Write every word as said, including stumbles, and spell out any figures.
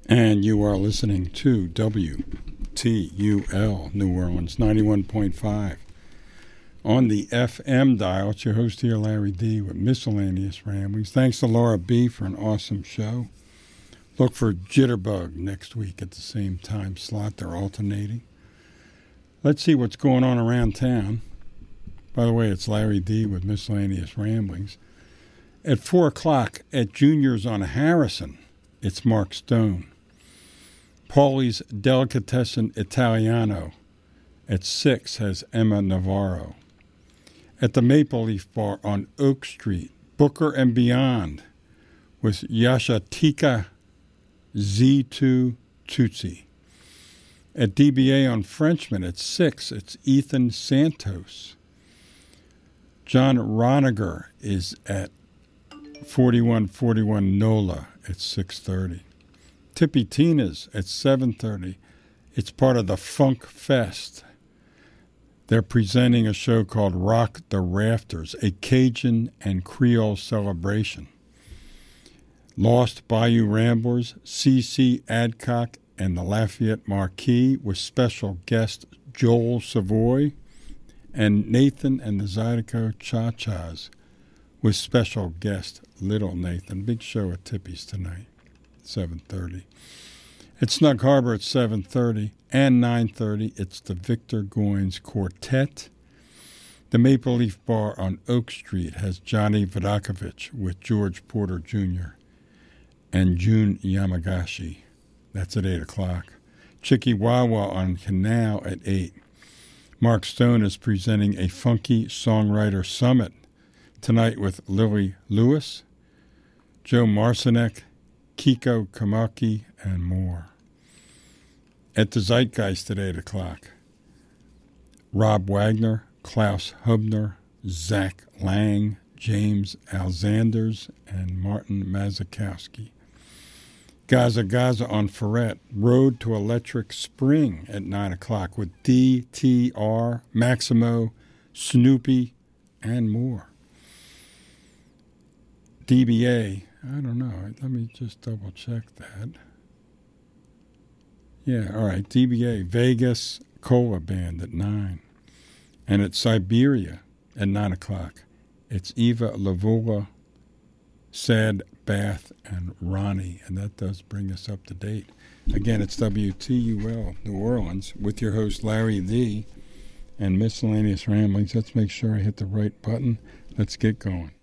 And you are listening to W T U L New Orleans ninety-one point five. On the F M dial, it's your host here, Larry D, with Miscellaneous Ramblings. Thanks to Laura B for an awesome show. Look for Jitterbug next week at the same time slot. They're alternating. Let's see what's going on around town. By the way, it's Larry D with Miscellaneous Ramblings. At four o'clock at Junior's on Harrison, it's Mark Stone. Paulie's Delicatessen Italiano at six has Emma Navarro. At the Maple Leaf Bar on Oak Street, Booker and Beyond with Yashatika Z two Tutsi. At D B A on Frenchman at six, it's Ethan Santos. John Roniger is at forty-one forty-one NOLA at six thirty. Tippy Tina's at seven thirty. It's part of the Funk Fest. They're presenting a show called Rock the Rafters, a Cajun and Creole celebration. Lost Bayou Ramblers, C C Adcock, and the Lafayette Marquis with special guest Joel Savoy, and Nathan and the Zydeco Cha-Chas with special guest Little Nathan. Big show at Tippy's tonight, seven thirty. At Snug Harbor at seven thirty and nine thirty, it's the Victor Goines Quartet. The Maple Leaf Bar on Oak Street has Johnny Vodakovich with George Porter Junior and Jun Yamagashi. That's at eight o'clock. Chikiwawa on Canal at eight. Mark Stone is presenting a Funky Songwriter Summit tonight with Lily Lewis, Joe Marcinek, Kiko Kamaki, and more. At the Zeitgeist at eight o'clock, Rob Wagner, Klaus Hubner, Zach Lang, James Alzanders, and Martin Mazakowski. Gaza Gaza on Ferret, Road to Electric Spring at nine o'clock with D T R, Maximo, Snoopy, and more. D B A, I don't know. Let me just double check that. Yeah, all right. D B A, Vegas Cola Band at nine. And at Siberia at nine o'clock, it's Eva Lavola, Sad Bath, and Ronnie. And that does bring us up to date. Again, it's W T U L New Orleans with your host Larry D and Miscellaneous Ramblings. Let's make sure I hit the right button. Let's get going.